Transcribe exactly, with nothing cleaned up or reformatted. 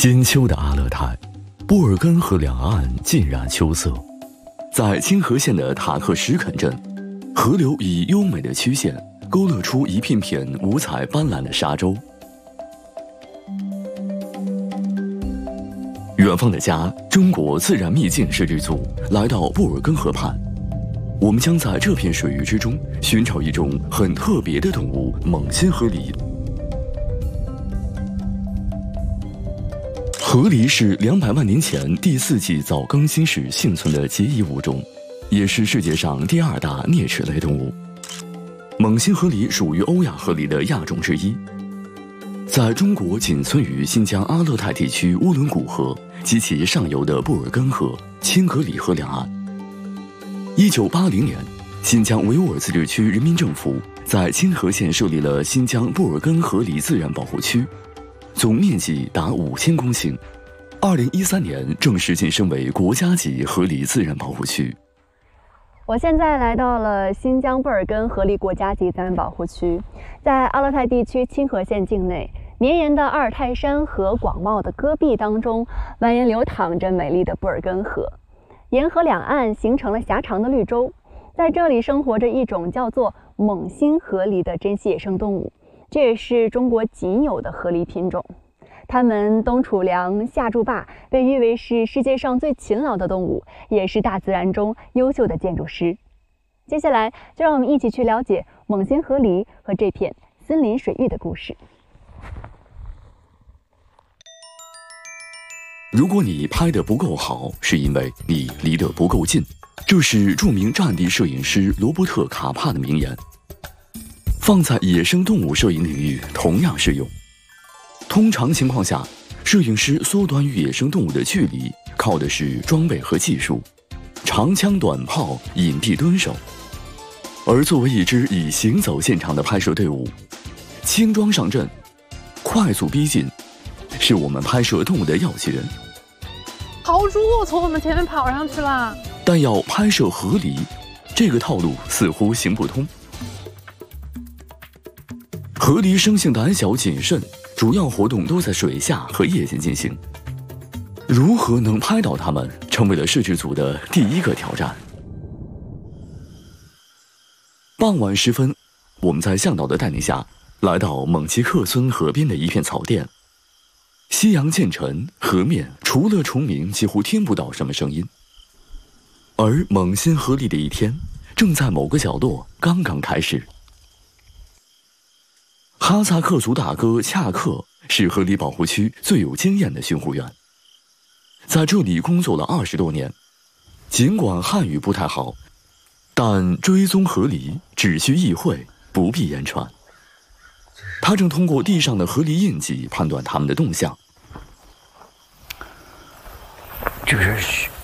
金秋的阿勒泰，布尔根河两岸尽染秋色。在清河县的塔克什肯镇，河流以优美的曲线勾勒出一片片五彩斑斓的沙洲。远方的家，中国自然秘境摄制组来到布尔根河畔，我们将在这片水域之中寻找一种很特别的动物——猛心河狸。河狸是两百万年前第四纪早更新时幸存的结遗物种，也是世界上第二大啮齿类动物。猛心河狸属于欧亚河狸的亚种之一，在中国仅存于新疆阿勒泰地区乌伦古河及其上游的布尔根河、青格里河两岸。一九八零年，新疆维吾尔自治区人民政府在清河县设立了新疆布尔根河狸自然保护区，总面积达五千公顷。二零一三年正式晋升为国家级河狸自然保护区。 我现在来到了新疆布尔根河狸国家级自然保护区，在阿勒泰地区清河县境内，绵延的阿尔泰山和广袤的戈壁当中，蜿蜒流淌着美丽的布尔根河，沿河两岸形成了狭长的绿洲。在这里生活着一种叫做猛心河狸的珍稀野生动物，这也是中国仅有的河狸品种。它们冬储粮，夏筑坝，被誉为是世界上最勤劳的动物，也是大自然中优秀的建筑师。接下来，就让我们一起去了解猛心河狸和这片森林水域的故事。 如果你拍得不够好，是因为你离得不够近，这是著名战地摄影师罗伯特·卡帕的名言，放在野生动物摄影领域同样适用。通常情况下，摄影师缩短与野生动物的距离，靠的是装备和技术，长枪短炮，隐蔽蹲守。而作为一支以行走见长的拍摄队伍，轻装上阵，快速逼近，是我们拍摄动物的要诀。 豪猪从我们前面跑上去了， 但要拍摄河狸，这个套路似乎行不通。河狸生性胆小谨慎，主要活动都在水下和夜间进行，如何能拍到它们，成为了摄制组的第一个挑战。傍晚时分，我们在向导的带领下，来到蒙吉克村河边的一片草甸。夕阳渐沉，河面除了虫鸣，几乎听不到什么声音。而猛心河狸的一天，正在某个角落刚刚开始。哈萨克族大哥恰克是河狸保护区最有经验的巡护员，在这里工作了二十多年。尽管汉语不太好，但追踪河狸只需意会，不必言传。他正通过地上的河狸印记判断它们的动向。 这个是